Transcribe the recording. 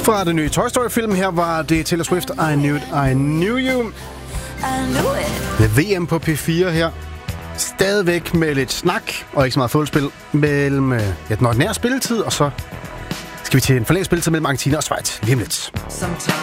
Fra den nye Toy Story-film her var det Taylor Swift, I Knew You. Det er VM på P4 her. Stadigvæk med lidt snak og ikke så meget fodboldspil mellem den ordinære spilletid, og så skal vi til en forlænget spilletid mellem Argentina og Schweiz lige om lidt.